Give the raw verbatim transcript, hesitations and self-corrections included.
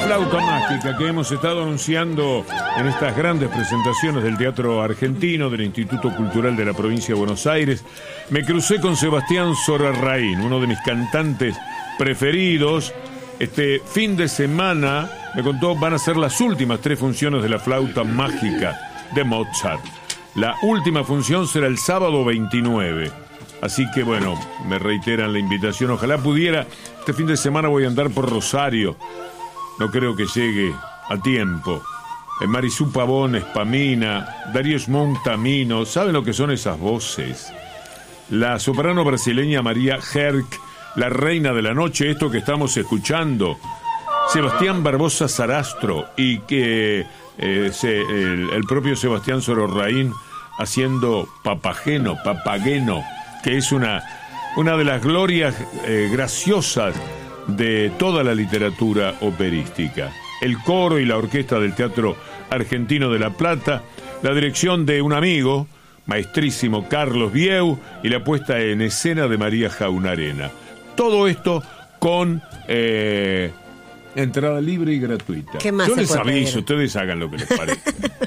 flauta mágica que hemos estado anunciando en estas grandes presentaciones del Teatro Argentino, del Instituto Cultural de la Provincia de Buenos Aires. Me crucé con Sebastián Sorarraín, uno de mis cantantes preferidos. Este fin de semana, me contó, van a ser las últimas tres funciones de la flauta mágica de Mozart. La última función será el sábado veintinueve. Así que bueno, me reiteran la invitación. Ojalá pudiera. Este fin de semana voy a andar por Rosario. No creo que llegue a tiempo. Marisú Pavón, Espamina, Darío Monk, Tamino. ¿Saben lo que son esas voces? La soprano brasileña María Herc, la reina de la noche, esto que estamos escuchando. Sebastián Barbosa Sarastro y que eh, se, el, el propio Sebastián Sorarraín haciendo Papageno, Papageno, que es una, una de las glorias eh, graciosas de toda la literatura operística. El coro y la orquesta del Teatro Argentino de La Plata, la dirección de un amigo, maestrísimo Carlos Vieu, y la puesta en escena de María Jaunarena. Todo esto con eh, entrada libre y gratuita. ¿Qué más Yo se les puede aviso, pedir? ustedes hagan lo que les parezca.